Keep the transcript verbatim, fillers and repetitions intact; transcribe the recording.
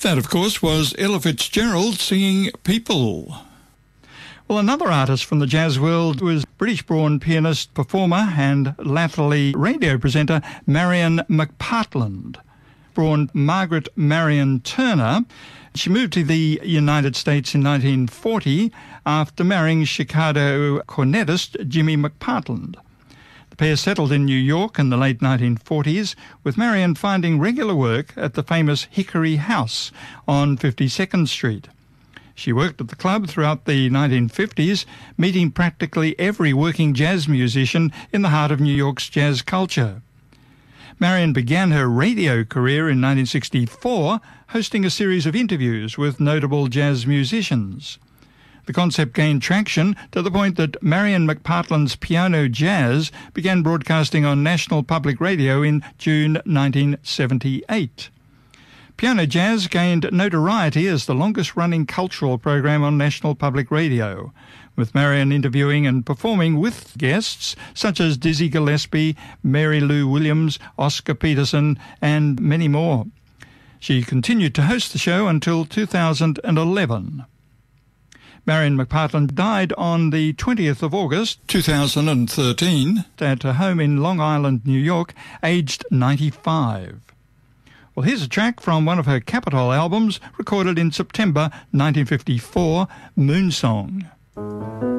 That, of course, was Ella Fitzgerald singing People. Well, another artist from the jazz world was British-born pianist, performer and latterly radio presenter Marion McPartland. Born Margaret Marion Turner, she moved to the United States in nineteen forty after marrying Chicago cornetist Jimmy McPartland. The pair settled in New York in the late nineteen forties, with Marion finding regular work at the famous Hickory House on fifty-second Street. She worked at the club throughout the nineteen fifties, meeting practically every working jazz musician in the heart of New York's jazz culture. Marion began her radio career in nineteen sixty-four, hosting a series of interviews with notable jazz musicians. The concept gained traction to the point that Marion McPartland's Piano Jazz began broadcasting on National Public Radio in June nineteen seventy-eight. Piano Jazz gained notoriety as the longest-running cultural program on National Public Radio, with Marion interviewing and performing with guests such as Dizzy Gillespie, Mary Lou Williams, Oscar Peterson, and many more. She continued to host the show until two thousand eleven. Marion McPartland died on the twentieth of August two thousand thirteen at her home in Long Island, New York, aged ninety-five. Well, here's a track from one of her Capitol albums recorded in September nineteen fifty-four, Moonsong.